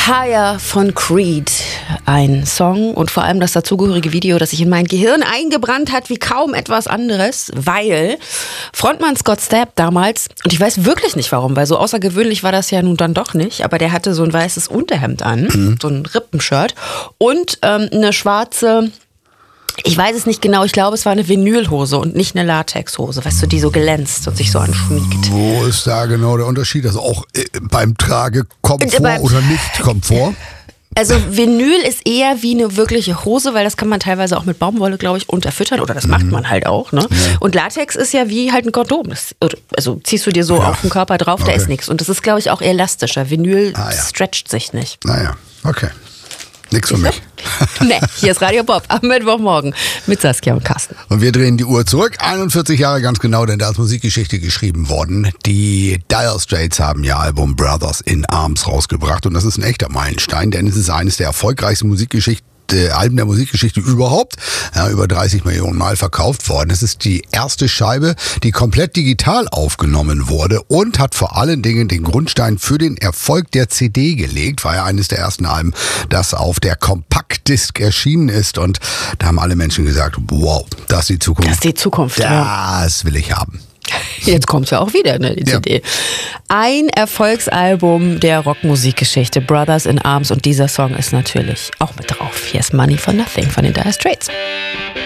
Higher von Creed. Ein Song und vor allem das dazugehörige Video, das sich in mein Gehirn eingebrannt hat wie kaum etwas anderes, weil Frontmann Scott Stapp damals, und ich weiß wirklich nicht warum, weil so außergewöhnlich war das ja nun dann doch nicht, aber der hatte so ein weißes Unterhemd an, so ein Rippenshirt und eine schwarze, ich weiß es nicht genau, ich glaube, es war eine Vinylhose und nicht eine Latexhose, weißt du, die so glänzt und sich so anschmiegt. Wo ist da genau der Unterschied? Also auch beim Tragekomfort oder nicht Komfort? Also Vinyl ist eher wie eine wirkliche Hose, weil das kann man teilweise auch mit Baumwolle, glaube ich, unterfüttern oder das macht man halt auch. Ne? Ja. Und Latex ist ja wie halt ein Kondom. Also ziehst du dir so auf den Körper drauf, da ist nichts. Und das ist, glaube ich, auch elastischer. Vinyl stretcht sich nicht. Naja, okay. Nix für mich. Nee, hier ist Radio Bob am Mittwochmorgen mit Saskia und Carsten. Und wir drehen die Uhr zurück, 41 Jahre ganz genau, denn da ist Musikgeschichte geschrieben worden. Die Dire Straits haben ihr Album Brothers in Arms rausgebracht und das ist ein echter Meilenstein, denn es ist eines der erfolgreichsten Alben der Musikgeschichte überhaupt, über 30 Millionen Mal verkauft worden. Es ist die erste Scheibe, die komplett digital aufgenommen wurde und hat vor allen Dingen den Grundstein für den Erfolg der CD gelegt. War ja eines der ersten Alben, das auf der Compact-Disc erschienen ist und da haben alle Menschen gesagt, wow, das ist die Zukunft. Das ist die Zukunft, Das will ich haben. Jetzt kommt's ja auch wieder, ne, die CD. Ein Erfolgsalbum der Rockmusikgeschichte, Brothers in Arms, und dieser Song ist natürlich auch mit drauf. Hier ist Money for Nothing von den Dire Straits.